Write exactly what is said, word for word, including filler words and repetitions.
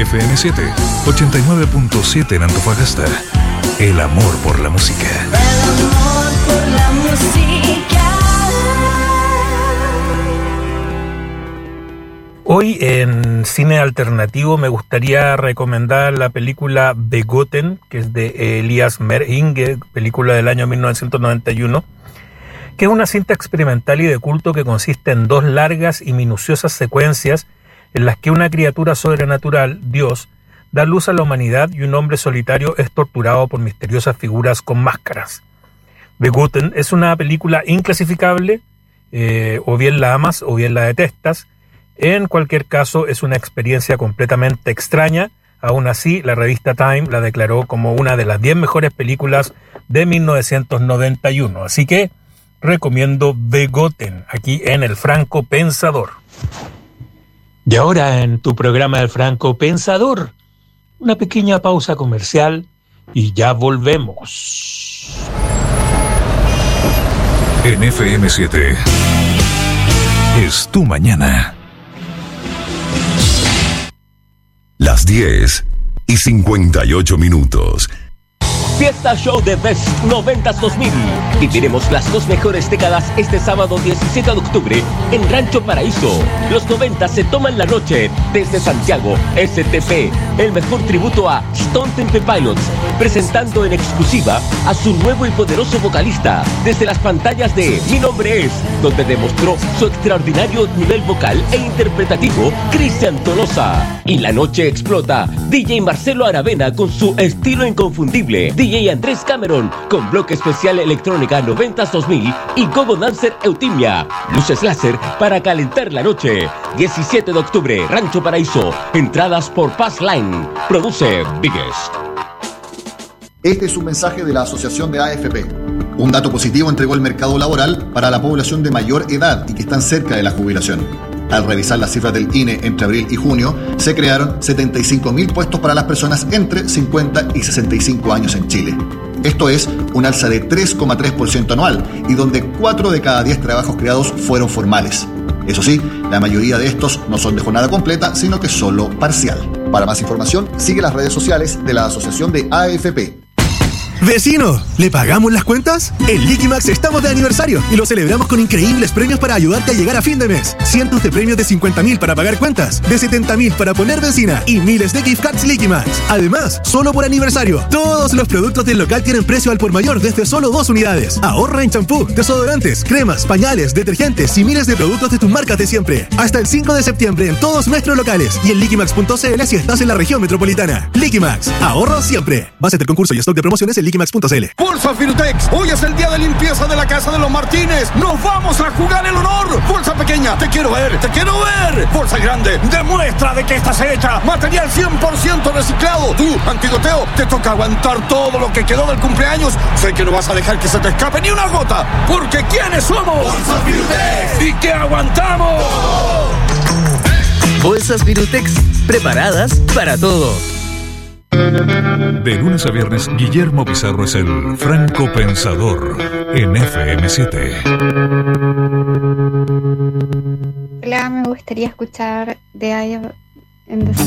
F M siete, ochenta y nueve punto siete en Antofagasta. El amor por la música. El amor por la música. Hoy en cine alternativo me gustaría recomendar la película Begotten, que es de Elias Merhinge, película del año mil novecientos noventa y uno, que es una cinta experimental y de culto que consiste en dos largas y minuciosas secuencias en las que una criatura sobrenatural, Dios, da luz a la humanidad y un hombre solitario es torturado por misteriosas figuras con máscaras. Begotten es una película inclasificable, eh, o bien la amas o bien la detestas. En cualquier caso, es una experiencia completamente extraña. Aún así, la revista Time la declaró como una de las diez mejores películas de mil novecientos noventa y uno. Así que recomiendo Begotten, aquí en El Franco Pensador. Y ahora en tu programa El Franco Pensador, una pequeña pausa comercial y ya volvemos. En F M siete es tu mañana. Las diez y cincuenta y ocho minutos. Fiesta Show de Best noventas dos mil. Viviremos las dos mejores décadas este sábado diecisiete de octubre en Rancho Paraíso. Los noventa se toman la noche desde Santiago. S T P, el mejor tributo a Stone Temple Pilots, presentando en exclusiva a su nuevo y poderoso vocalista desde las pantallas de Mi Nombre Es, donde demostró su extraordinario nivel vocal e interpretativo Cristian Tolosa. Y la noche explota D J Marcelo Aravena con su estilo inconfundible, D J Andrés Cameron con bloque especial electrónica noventas dos mil y Gogo Dancer Eutimia. Luces láser para calentar la noche. diecisiete de octubre, Rancho Paraíso. Entradas por Passline. Produce Biggest. Este es un mensaje de la Asociación de A F P. Un dato positivo entregó el mercado laboral para la población de mayor edad y que están cerca de la jubilación. Al revisar las cifras del I N E entre abril y junio, se crearon setenta y cinco mil puestos para las personas entre cincuenta y sesenta y cinco años en Chile. Esto es un alza de tres coma tres por ciento anual y donde cuatro de cada diez trabajos creados fueron formales. Eso sí, la mayoría de estos no son de jornada completa, sino que solo parcial. Para más información, sigue las redes sociales de la Asociación de A F P. ¡Vecino! ¿Le pagamos las cuentas? En Liquimax estamos de aniversario y lo celebramos con increíbles premios para ayudarte a llegar a fin de mes. Cientos de premios de cincuenta mil para pagar cuentas, de setenta mil para poner benzina y miles de gift cards Liquimax. Además, solo por aniversario, todos los productos del local tienen precio al por mayor desde solo dos unidades. Ahorra en champú, desodorantes, cremas, pañales, detergentes y miles de productos de tus marcas de siempre. Hasta el cinco de septiembre en todos nuestros locales y en liquimax punto c l si estás en la región metropolitana. Liquimax, ahorro siempre. Base del concurso y stock de promociones en liquimax punto c l. Bolsa Firutex, hoy es el día de limpieza de la casa de los Martínez. ¡Nos vamos a jugar el honor! Bolsa pequeña, te quiero ver, te quiero ver. Bolsa grande, demuestra de que estás hecha. Material cien por ciento reciclado. Tú, Antigoteo, te toca aguantar todo lo que quedó del cumpleaños. Sé que no vas a dejar que se te escape ni una gota, porque ¿quiénes somos? Bolsa Firutex. ¿Y qué aguantamos? Bolsas Firutex, preparadas para todo. De lunes a viernes, Guillermo Pizarro es el Franco Pensador en F M siete. Hola, me gustaría escuchar The Eye of in the